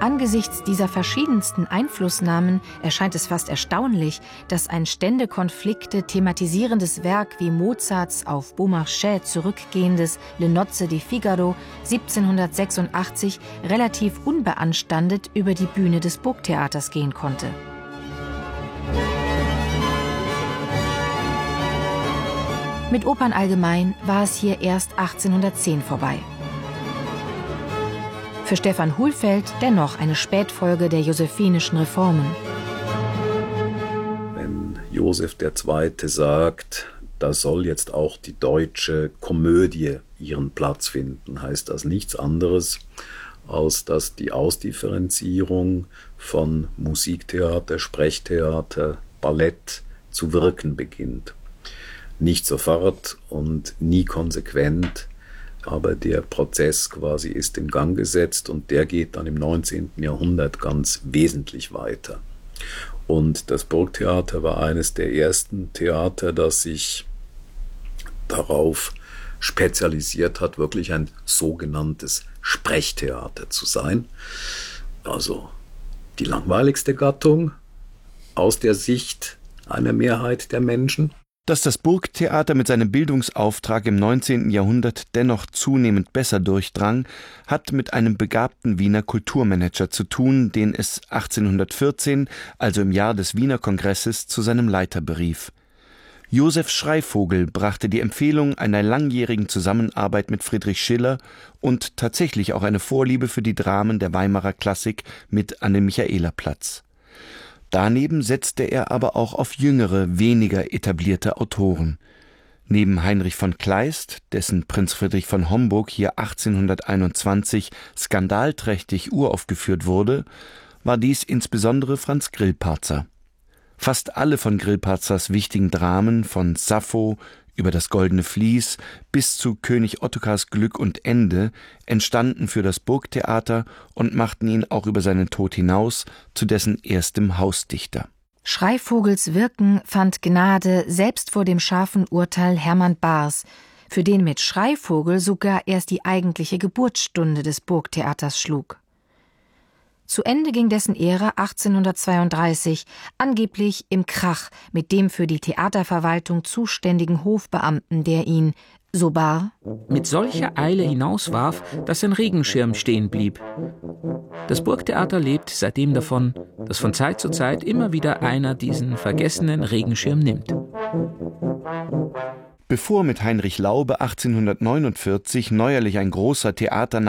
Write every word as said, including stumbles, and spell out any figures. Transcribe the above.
Angesichts dieser verschiedensten Einflussnahmen erscheint es fast erstaunlich, dass ein Ständekonflikte thematisierendes Werk wie Mozarts auf Beaumarchais zurückgehendes Le Nozze di Figaro siebzehnhundertsechsundachtzig relativ unbeanstandet über die Bühne des Burgtheaters gehen konnte. Mit Opern allgemein war es hier erst achtzehnhundertzehn vorbei. Für Stefan Hulfeld dennoch eine Spätfolge der josephinischen Reformen. Wenn Joseph der Zweite sagt, da soll jetzt auch die deutsche Komödie ihren Platz finden, heißt das nichts anderes, als dass die Ausdifferenzierung von Musiktheater, Sprechtheater, Ballett zu wirken beginnt. Nicht sofort und nie konsequent, aber der Prozess quasi ist in Gang gesetzt und der geht dann im neunzehnten Jahrhundert ganz wesentlich weiter. Und das Burgtheater war eines der ersten Theater, das sich darauf spezialisiert hat, wirklich ein sogenanntes Sprechtheater zu sein. Also die langweiligste Gattung aus der Sicht einer Mehrheit der Menschen. Dass das Burgtheater mit seinem Bildungsauftrag im neunzehnten Jahrhundert dennoch zunehmend besser durchdrang, hat mit einem begabten Wiener Kulturmanager zu tun, den es achtzehnhundertvierzehn, also im Jahr des Wiener Kongresses, zu seinem Leiter berief. Josef Schreivogel brachte die Empfehlung einer langjährigen Zusammenarbeit mit Friedrich Schiller und tatsächlich auch eine Vorliebe für die Dramen der Weimarer Klassik mit an den Michaelerplatz. Daneben setzte er aber auch auf jüngere, weniger etablierte Autoren. Neben Heinrich von Kleist, dessen Prinz Friedrich von Homburg hier achtzehnhunderteinundzwanzig skandalträchtig uraufgeführt wurde, war dies insbesondere Franz Grillparzer. Fast alle von Grillparzers wichtigen Dramen, von Sappho über das Goldene Vlies bis zu König Ottokars Glück und Ende, entstanden für das Burgtheater und machten ihn auch über seinen Tod hinaus zu dessen erstem Hausdichter. Schreivogels Wirken fand Gnade selbst vor dem scharfen Urteil Hermann Bahrs, für den mit Schreivogel sogar erst die eigentliche Geburtsstunde des Burgtheaters schlug. Zu Ende ging dessen Ära achtzehnhundertzweiunddreißig, angeblich im Krach mit dem für die Theaterverwaltung zuständigen Hofbeamten, der ihn, so Bahr, mit solcher Eile hinauswarf, dass sein Regenschirm stehen blieb. Das Burgtheater lebt seitdem davon, dass von Zeit zu Zeit immer wieder einer diesen vergessenen Regenschirm nimmt. Bevor mit Heinrich Laube achtzehnhundertneunundvierzig neuerlich ein großer Theater